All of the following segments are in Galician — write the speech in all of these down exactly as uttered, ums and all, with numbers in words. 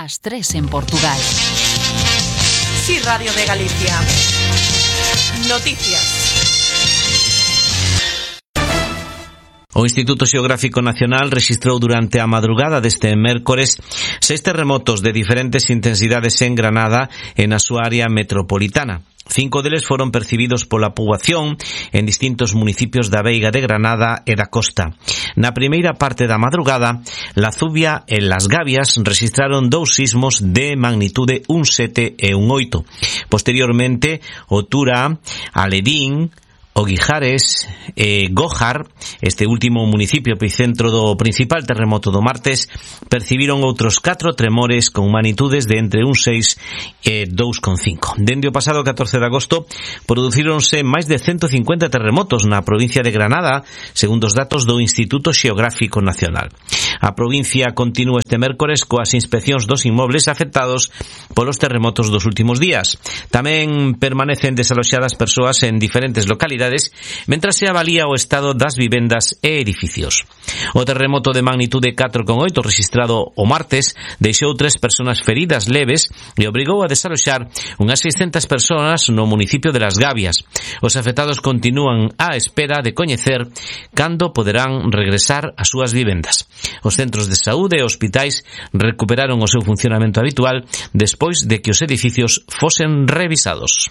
As tres en Portugal. Sí, Radio de Galicia. Noticias. O Instituto Xeográfico Nacional rexistrou durante a madrugada deste mércores seis terremotos de diferentes intensidades en Granada e na súa área metropolitana. Cinco deles foron percibidos pola poboación en distintos municipios da Veiga de Granada e da Costa. Na primeira parte da madrugada, La Zubia e Las Gavias registraron dous sismos de magnitude un sete e un oito. Posteriormente, o Tura, Aledín, o Guijares e Gójar, este último municipio epicentro do principal terremoto do martes, percibiron outros catro tremores con magnitudes de entre un seis e dous coma cinco. Dende o pasado catorce de agosto producíronse máis de ciento cincuenta terremotos na provincia de Granada, segundo os datos do Instituto Xeográfico Nacional. A provincia continúa este mércores coas inspeccións dos inmobles afectados polos terremotos dos últimos días. Tamén permanecen desaloxadas persoas en diferentes localidades mentras se avalía o estado das vivendas e edificios. O terremoto de magnitude catro coma oito registrado o martes deixou tres persoas feridas leves e obrigou a desaloxar unhas seiscentas persoas no municipio de Las Gavias. Os afectados continúan á espera de coñecer cando poderán regresar ás súas vivendas. Os centros de saúde e hospitais recuperaron o seu funcionamento habitual despois de que os edificios fosen revisados.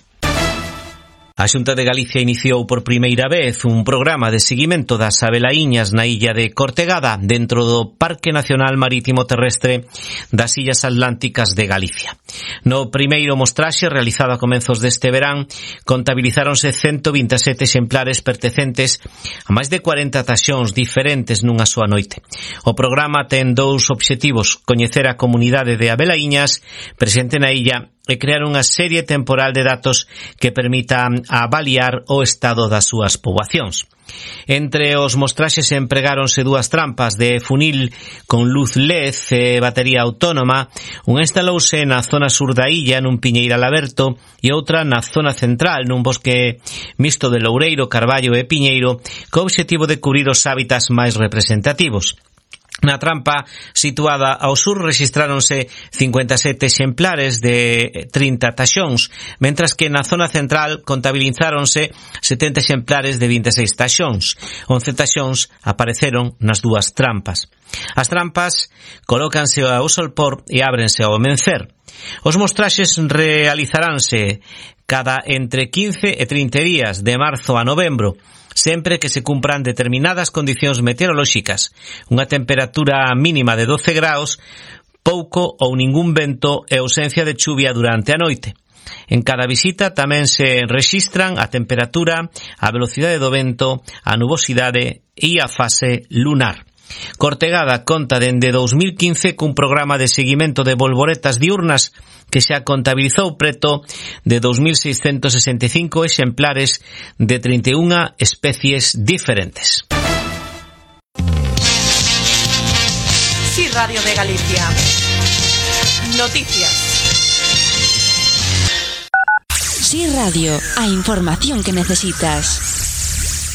A Xunta de Galicia iniciou por primeira vez un programa de seguimento das abelaíñas na illa de Cortegada dentro do Parque Nacional Marítimo Terrestre das Illas Atlánticas de Galicia. No primeiro mostraxe realizado a comenzos deste verán contabilizáronse ciento vinte e sete exemplares pertencentes a máis de cuarenta taxóns diferentes nunha soa noite. O programa ten dous obxectivos: coñecer a comunidade de abelaíñas presente na illa e crear unha serie temporal de datos que permita avaliar o estado das súas poboacións. Entre os mostraxes empregáronse dúas trampas de funil con luz L E D e batería autónoma. Unha instalouse na zona sur da illa nun piñeiral aberto e outra na zona central nun bosque mixto de loureiro, carballo e piñeiro co obxectivo de cubrir os hábitats máis representativos. Na trampa situada ao sur rexistráronse cincuenta e sete exemplares de trinta taxóns, mentras que na zona central contabilizáronse setenta exemplares de vinte e seis taxóns. once taxóns apareceron nas dúas trampas. As trampas colócanse ao solpor e ábrense ao amencer. Os mostraxes realizaránse cada entre quince e trinta días, de marzo a novembro, sempre que se cumpran determinadas condicións meteorolóxicas, unha temperatura mínima de doce graus, pouco ou ningún vento e ausencia de chuvia durante a noite. En cada visita tamén se rexistran a temperatura, a velocidade do vento, a nubosidade e a fase lunar. Cortegada conta dende dous mil quince cun programa de seguimento de bolboretas diurnas que xa contabilizou preto de dos mil seiscentos sesenta e cinco exemplares de trinta e unha especies diferentes. Sí, Radio de Galicia. Noticias. Sí Radio, a información que necesitas.